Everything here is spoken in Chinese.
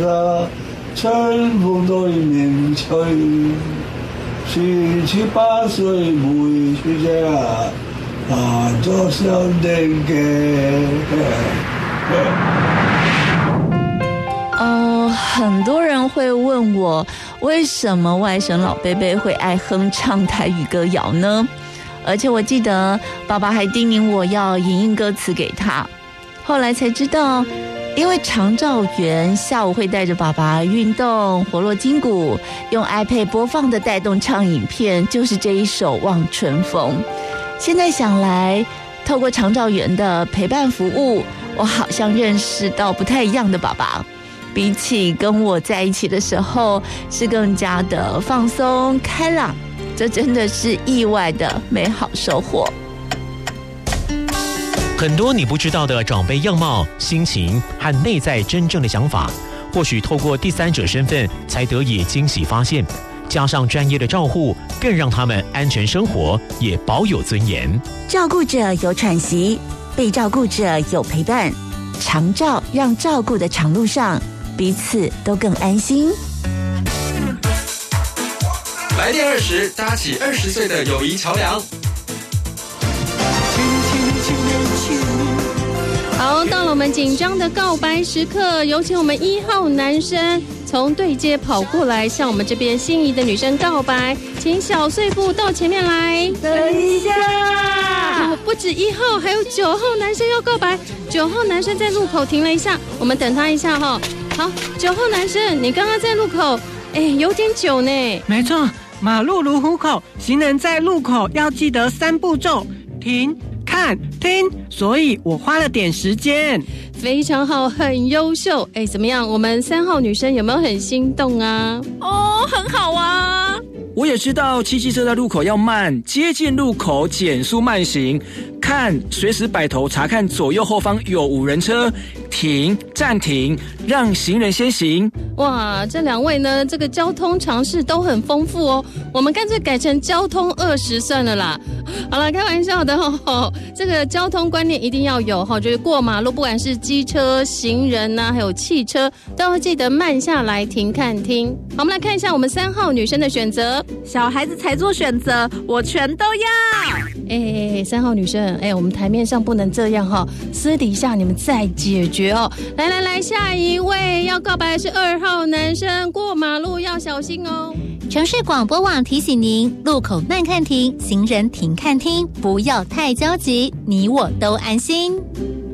春风都面吹，17、18岁没出家，做小人嘅。 很多人会问我，为什么外甥老贝贝会爱哼唱台语歌谣呢？而且我记得爸爸还叮咛我要影印歌词给他，后来才知道，因为长照员下午会带着爸爸运动，活络筋骨，用 iPad 播放的带动唱影片就是这一首《望春风》。现在想来，透过长照员的陪伴服务，我好像认识到不太一样的爸爸，比起跟我在一起的时候是更加的放松开朗，这真的是意外的美好收获。 很多你不知道的长辈样貌、心情和内在真正的想法，或许透过第三者身份才得以惊喜发现，加上专业的照护，更让他们安全生活，也保有尊严。 照顾者有喘息，被照顾者有陪伴，长照让照顾的长路上彼此都更安心。 来电20，搭起20岁的友谊桥梁。 好，到了我们紧张的告白时刻，有请我们1号男生从对街跑过来，向我们这边心仪的女生告白，请小碎步到前面来。 等一下， 不止1号，还有9号男生要告白。9号男生在路口停了一下，我们等他一下哈。好，9号男生，你刚刚在路口，有点久呢。 没错，马路如虎口，行人在路口要记得3步骤：停、看、听，所以我花了点时间。 非常好，很优秀。怎么样？我们3号女生有没有很心动啊？ 很好啊。 我也知道骑机车在路口要慢，接近路口减速慢行，看随时摆头查看左右后方有无人车，停暂停，让行人先行。 哇，这2位呢，这个交通常识都很丰富哦。我们干脆改成交通20算了啦。好了，开玩笑的哦。这个交通观念一定要有哈，就是过马路，不管是机车、行人啊，还有汽车，都要记得慢下来停看听。好，我们来看一下我们3号女生的选择。 小孩子才做选择，我全都要。 3号女生，我们台面上不能这样哈，私底下你们再解决哦。来，下一位要告白的是2号男生，过马路要小心哦。 城市广播网提醒您：路口慢看停，行人停看听，不要太焦急，你我都安心。